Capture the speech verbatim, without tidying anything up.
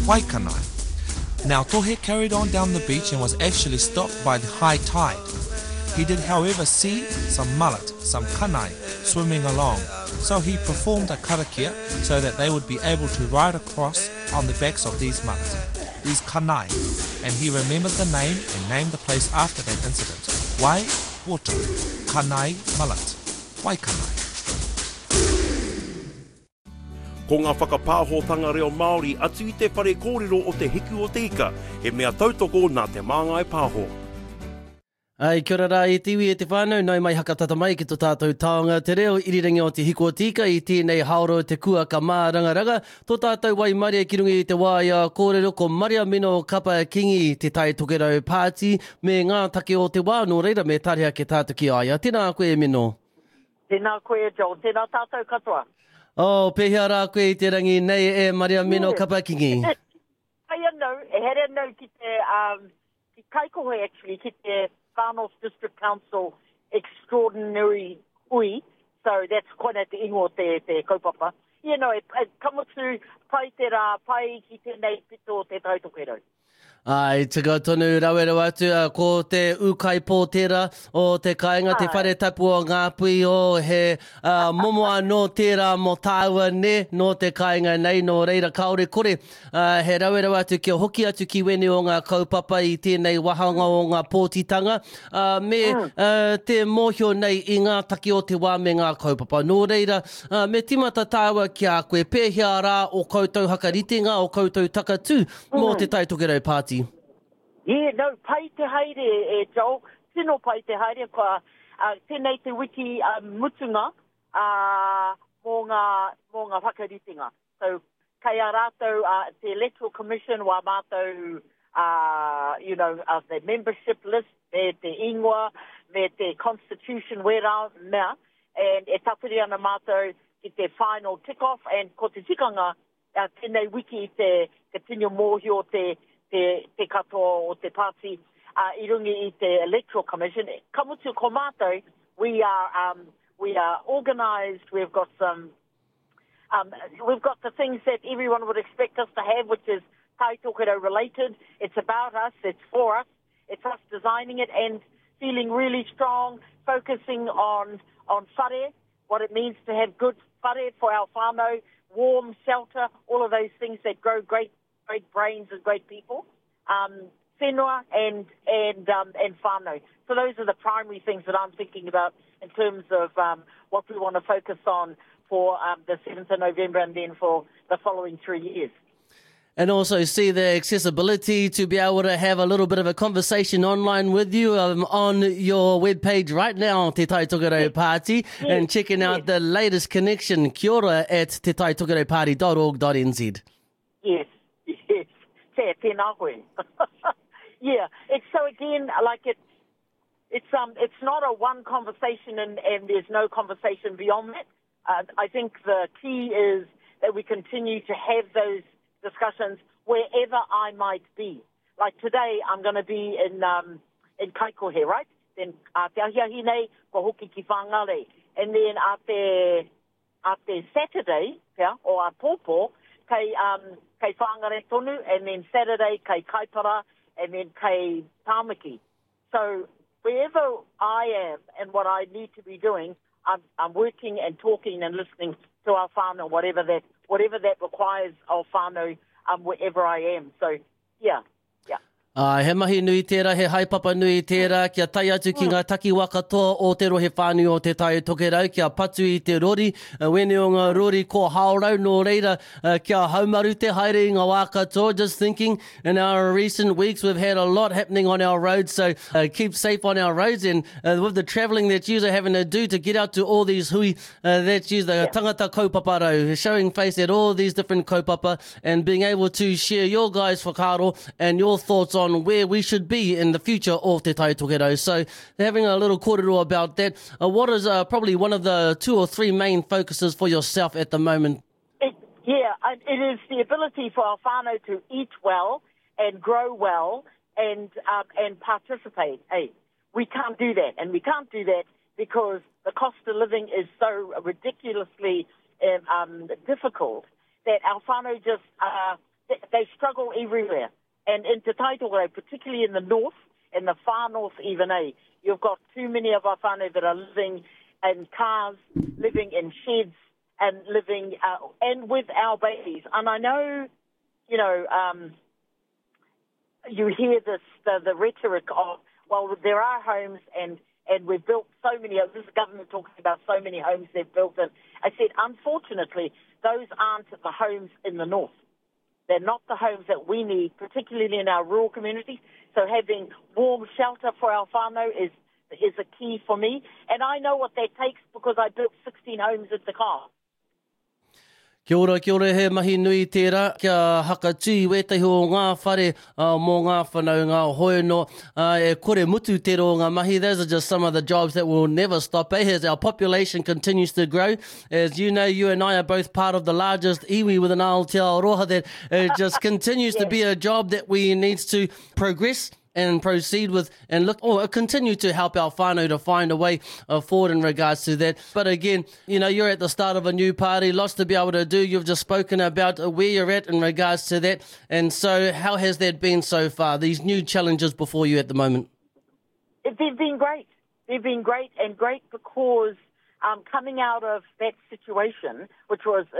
Waikanae. Now Tohe carried on down the beach and was actually stopped by the high tide. He did however see some mullet, some kanai, swimming along, so he performed a karakia so that they would be able to ride across on the backs of these mullet, these kanai, and he remembered the name and named the place after that incident. Wai Water, Kanai Mullet, Waikanae. Ko ngā whakapāhotanga reo Māori atu i te whare kōrero o te hiku o te ika, he mea tautoko nā te māngai pāho. Ai, kia ora rā e tiwi e te whānau, nai mai hakatata mai ki tō tātou taonga te reo irirangi o te hiko o tika i tēnei haoro te kua ka mā rangaraga. Tō tātou wai Maria ki rungi i te wāia kōrero ko Maria Mino Kapa Kingi te Tai Tokerau Pāti me ngā take o te wā, nō reira me tarehea ke tātou ki aia. Tēnā koe Mino. Tēnā koe Joe, tēnā tātou katoa. Oh, pehea rā koe i te rangi nei e Maria Mino Kapa Kingi. Ai anau, e here anau ki te, um, ki kaikohe actually, ki te Whanau District Council Extraordinary Ui, so that's quite at the ingo te, te kaupapa. You know, e, e kamutu pai te rā, pai ki tēnei pito te tautokero. Ai, tika tonu rawera watu, uh, ko te ukai pōtera o te kāinga, te whare tapu o ngā pui o he uh, momoa no tērā mo tāua ne, no te kāinga nei, no reira kaore kore. Uh, he rawera watu kia hoki atu ki wene o ngā kaupapa i tēnei wahanga o ngā pōtitanga, uh, me uh, te mōhio nei i ngā taki o te wā me ngā kaupapa. Nō reira, uh, me timata tāua ki a koe pēhea rā o koutou hakaritenga, o koutou takatū mō te Tai Tokerau Pāti. Yeah, no, pai te haere e Joe, tino pai te haere, kua uh, tēnei te wiki uh, mutunga uh, mō ngā, mō ngā whakaritenga. So, kei a rātou uh, te Electoral Commission wa mātou, uh, you know, uh, the membership list, me te ingoa, me te constitution wera mea, and e tapiri ana mātou ki te final tick-off, and ko te tikanga, uh, tēnei wiki te, te tino mōhio te te, te katoa o te pāti uh, i rungi i te Electoral Commission. Kamutu ko mātou, we are, um, we are organised, we've got some, um, we've got the things that everyone would expect us to have, which is Tai Tokerau related. It's about us, it's for us, it's us designing it and feeling really strong, focusing on, on whare, what it means to have good whare for our whānau, warm, shelter, all of those things that grow great great brains and great people, um, whenua and and um, and whānau. So those are the primary things that I'm thinking about in terms of um, what we want to focus on for um, the seventh of November and then for the following three years. And also see the accessibility to be able to have a little bit of a conversation online with you um, on your webpage right now, Te Tai Tokerau Pāti, yes, and checking out yes. the latest connection, kia ora, at te tai tokerau party dot org dot n z. Yes. Yeah, it's so again, like it, it's um, it's not a one conversation and, and there's no conversation beyond that. Uh, I think the key is that we continue to have those discussions wherever I might be. Like today, I'm going to be in um, in Kaikohe, right? Then uh, te ahiahi nei, ko hoki ki whangare. And then a te, a te Saturday, yeah, or a pōpō, kei, um, kei whangare tonu, and then Saturday, kei kaipara, and then kei tāmaki. So wherever I am and what I need to be doing, I'm, I'm working and talking and listening to our whānau, whatever that, whatever that requires our whānau, um, wherever I am. So, yeah. Uh, he mahi nui tērā, he haipapa nui tērā, kia tai atu ki ngā taki wakatoa o te rohe whānui o te Tai Tokerau, kia patu i te rori, uh, wene o ngā rori ko haorau, nō reira, uh, kia haumaru te haere i ngā wakatoa. Just thinking, in our recent weeks, we've had a lot happening on our roads, so uh, keep safe on our roads, and uh, with the travelling that you are having to do to get out to all these hui, uh, that you the yeah. tangata kaupapa rau, showing face at all these different kaupapa, and being able to share your guys' whakaaro and your thoughts on where we should be in the future of Te Tai Tokerau. So having a little kōrero about that, uh, what is uh, probably one of the two or three main focuses for yourself at the moment? It, yeah, it is the ability for our whānau to eat well and grow well and um, and participate. Hey, we can't do that, and we can't do that because the cost of living is so ridiculously um, difficult that our whānau just uh, they, they struggle everywhere. And in Te Taitore, particularly in the north, in the far north even, eh, you've got too many of our whānau that are living in cars, living in sheds, and living, uh, and with our babies. And I know, you know, um, you hear this, the, the rhetoric of, well, there are homes and, and we've built so many, this is the government talking about so many homes they've built. And I said, unfortunately, those aren't the homes in the north. They're not the homes that we need, particularly in our rural communities. So having warm shelter for our whānau is, is a key for me. And I know what that takes because I built sixteen homes at the car. Kia ora, kia ora, he mahi nui tērā, kia haka tui wetahi o ngā whare uh, mō ngā whanau ngā hoeno, uh, e kore mutu te ro ngā mahi. Those are just some of the jobs that will never stop, eh? As our population continues to grow. As you know, you and I are both part of the largest iwi within Aotearoa that uh, just continues yes. to be a job that we need to progress and proceed with and look or continue to help our whānau to find a way uh, forward in regards to that. But again, you know, you're at the start of a new party, lots to be able to do. You've just spoken about uh, where you're at in regards to that. And so how has that been so far, these new challenges before you at the moment? They've been great. They've been great and great because um, coming out of that situation, which was